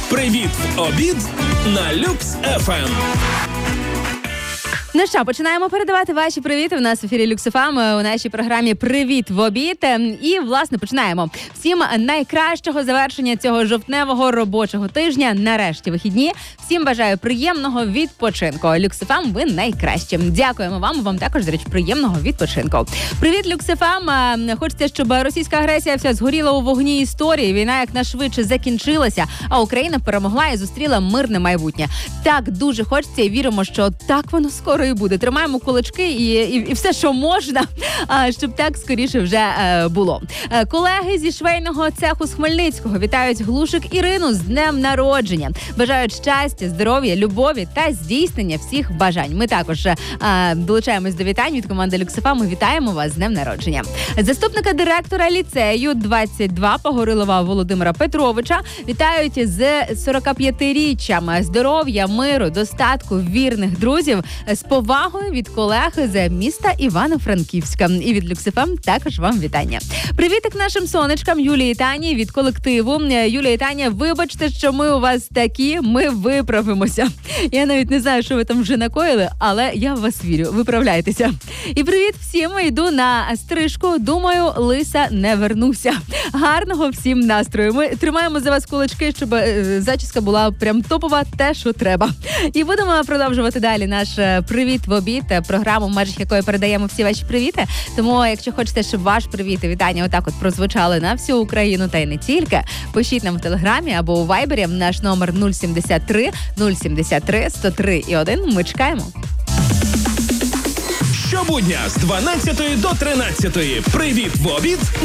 Привіт в обід на Люкс ФМ. Ну що, починаємо передавати ваші привіти. У нас в ефірі Люкс ФМ у нашій програмі «Привіт в обід». І, власне, починаємо. Всім найкращого завершення цього жовтневого робочого тижня. Нарешті вихідні. Всім бажаю приємного відпочинку. Люкс ФМ, ви найкращі. Дякуємо вам також, до речі, приємного відпочинку. Привіт, Люкс ФМ. Хочеться, щоб російська агресія вся згоріла у вогні історії. Війна якнайшвидше закінчилася, а Україна перемогла і зустріла мирне майбутнє. Так дуже хочеться і віримо, що так воно скоро і буде. Тримаємо кулачки і все, що можна, щоб так скоріше вже було. Колеги зі швейного цеху з Хмельницького вітають Глушик Ірину з днем народження. Бажають щастя, здоров'я, любові та здійснення всіх бажань. Ми також долучаємось до вітань від команди Люкс ФМ. Ми вітаємо вас з днем народження. Заступника директора ліцею 22 Погорилова Володимира Петровича вітають з 45-річчям. Здоров'я, миру, достатку, вірних друзів, з повагою від колег з міста Івано-Франківська. І від Люкс ФМ також вам вітання. Привітик нашим сонечкам Юлії і Тані від колективу. Юлія і Таня, вибачте, що ми у вас такі, ми виправимося. Я навіть не знаю, що ви там вже накоїли, але я в вас вірю. Виправляйтеся. І привіт всім. Йду на стрижку. Думаю, лиса не вернуся. Гарного всім настрою. Ми тримаємо за вас кулачки, щоб зачіска була прям топова, те, що треба. І будемо продовжувати далі наш «Привіт в обід», програму, в межах якої передаємо всі ваші привіти. Тому, якщо хочете, щоб ваш привіт і вітання отак от прозвучали на всю Україну, та й не тільки, пишіть нам в Телеграмі або у Вайбері. Наш номер 073 073 103 і 1. Ми чекаємо. Щобудня з 12 до 13. Привіт в обід